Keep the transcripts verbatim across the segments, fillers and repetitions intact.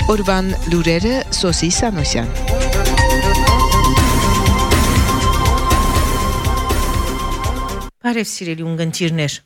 Օրվան լուրերը Սոսի Սանոսյան։ Բարև սիրելի ունգընտիրներ։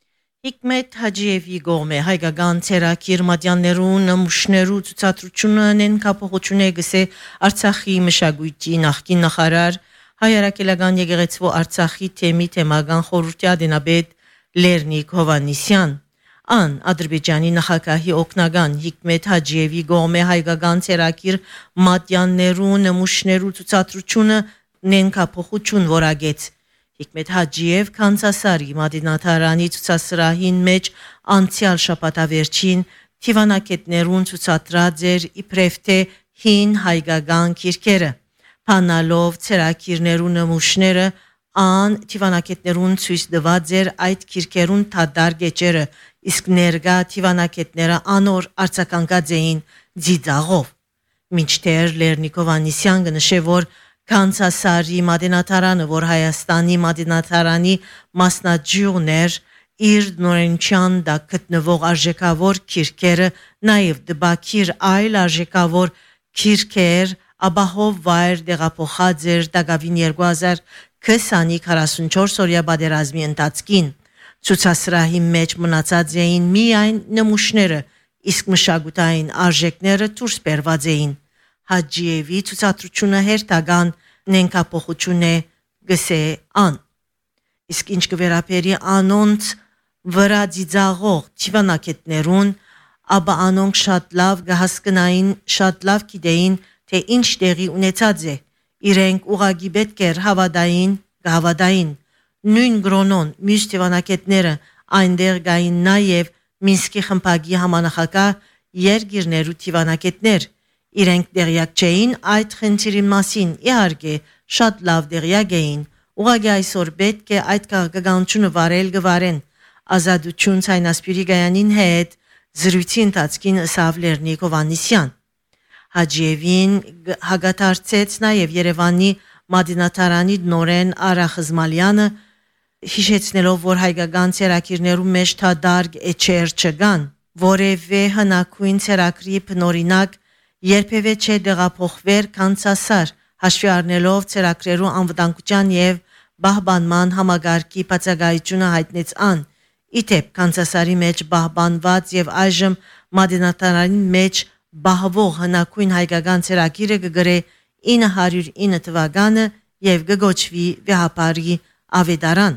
Հիկմետ Հաջիևի գողմե հայկական ցերակիր մատյաններու նմուշներու ցուցադրությունը նենկապողություն է գսե Արցախի մշակույթի նախկին նախարար հայարակելական եկեղեցու Արցախի թեմի թեմական խորհրդի ադենաբեդ Լեռնիկ Հովանիսյան Ան Ադրբեջանի նախագահի օգնական Հիկմետ Հաջիևի գողմե հայկական ցերակիր մատյաններու նմուշներու ցուցադրությունը նենկապողություն որագեց Հիկմետ Հաջիև Կանցասարի Մադինաթարանի ցուցասրահին մեջ անցյալ շաբաթավերջին թիվանակետներուն ցուցադրած էր իբրև թե հին հայկական քիրքերը Փանալով ցերակիրներու նմուշները ան թիվանակետներուն ցույց տված էր այդ քիրքերուն թադար գեճերը իսկ ներկա թիվանակետները անոր արձականկած էին ձիծաղով մինչդեռ Լեռնիկ Հովանիսյան գնշե որ Կանցասարի Մադինաթարանը, որ Հայաստանի Մադինաթարանի մասնաճյուղն էր, իր նորենչյան դա գտնվող արժեքավոր քիրքերը, նաև դբակիր այլ արժեքավոր քիրքեր, ապահով վայր դեղափոխած էր դակավին երկու հազար քսանի քառասունչորս օրյա պատերազմի ընթացքին։ Ցուցասրահի մեջ մնացած էին միայն նմուշները, իսկ մշակութային արժեքները դուրս բերված էին։ Հաջիևի ցուցադրությունը հերթական նենկապողություն է գսե ան իսկ ինչ կվերապերի անոնց վրա ձիծաղող թիվանակետներուն ապա անոնք շատ լավ կհասկնային շատ լավ գիտեին թե ինչ տեղի ունեցած է իրենք ուղագի պետք էր հավատային կհավատային նույն գրոնոն մյուս թիվանակետները այնտեղ գային նաև Մինսկի խմբակի համանախագահ երկիրներու թիվանակետներ Իրենք դեղյակ չէին այդ խնդիրի մասին, իհարկե, շատ լավ դեղյակ էին, ուղղակի այսօր պետք է այդ քաղաքականությունը վարել գվարեն, ազատություն ցայնասպիրի գայանին հետ զրույցի ընթացքին ըսավ Լեռնիկ Հովանիսյան։ Հաջիևին հագաթարցեց նաև Երևանի Մադինաթարանի նորեն Արա Խզմալյանը, հիշեցնելով, որ հայկական ցերակիրներու մեջ թադարգ էջեր չկան, որևէ հնակույն ցերակրի բնօրինակ Երբևէ չէ դեղափոխվեր Կանցասար, հաշվի առնելով ցերակրերու անվտանգության եւ բահբանման համագարկի բացակայությունը հայտնեց ան։ Իթեպ Կանցասարի մեջ բահբանված եւ այժմ Մադինաթարանի մեջ բահվող հնակույն հայկական ցերակիրը կգրե ինը հարյուր ինը թվականը եւ կգոչվի վեհապարի ավետարան։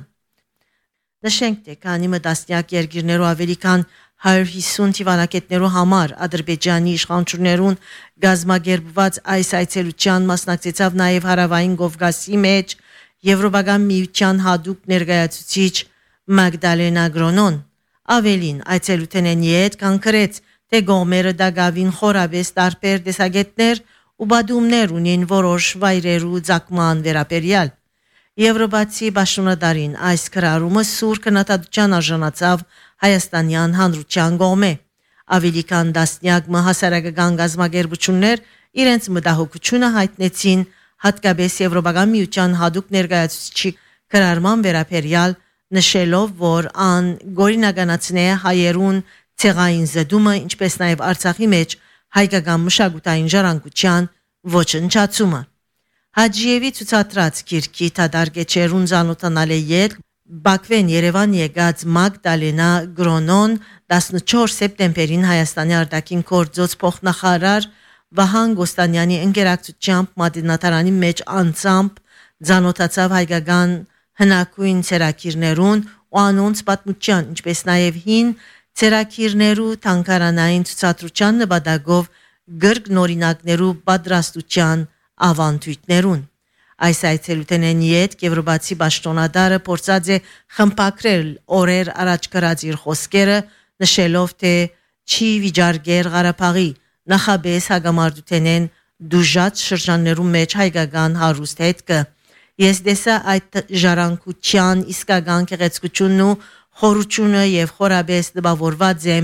Նշենք թե քանի մտասնյակ երկիրներու ավելի քան հարյուր հիսուն թիվանակետներու համար Ադրբեջանի իշխանություններուն գազմագերբված այս այցելության մասնակցեցավ նաև հարավային Կովկասի մեջ Եվրոպական միության հատուկ ներկայացուցիչ Մագդալենա Գրոնոն ավելին այցելութենեն յետ կանգրեց թե գոմերը դակավին խորաբես տարբեր տեսակետներ ու բադումներ ունին որոշ վայրերու ցակման վերաբերյալ Եվրոպացի բաշնադարին այս քրարումը սուր քննադատության արժանացավ Հայաստանյան հանրության գոմե ավելի քան տասնյակ հասարակական գազམ་ագերբություններ իրենց մտահոգությունը հայտնեցին հատկապես Եվրոպական միության հատուկ ներկայացուցիչի քրարման վերաբերյալ նշելով որ ան գորինականացնե հայերուն ցեղային զդումը ինչպես նաև Արցախի մեջ հայկական մշակութային ժառանգության ոչնչացումը Հաջիևի ցուցադրած քիրքի թադարգեչերուն զանոթանալի յետ Բաքվեն Երևան եկած Մագդալենա Գրոնոն տասնչորս սեպտեմբերին Հայաստանի արտաքին գործոց փոխնախարար Վահան Գոստանյանի ընկերակցությամբ Մադինաթարանի մեջ անցամբ զանոթացավ հայկական հնակույն ցերակիրներուն ու անոնց պատմության ինչպես նաև հին ցերակիրներու թանգարանային ցուցադրության նպատակով գրգնորինակներու պատրաստության ավանդույթներուն Այս այցելութենեն յետ Եվրոպացի պաշտոնադարը փորձած է խմբակրել օրեր առաջ գրած իր խոսքերը նշելով թե չի վիճարկեր Ղարաբաղի նախաբես հագամարտութենեն դուժած շրջաններու մեջ հայկական հարուստ հետքը ես դեսա այդ ժառանգության իսկական գեղեցկությունն ու խորությունը եւ խորաբես դպավորված եմ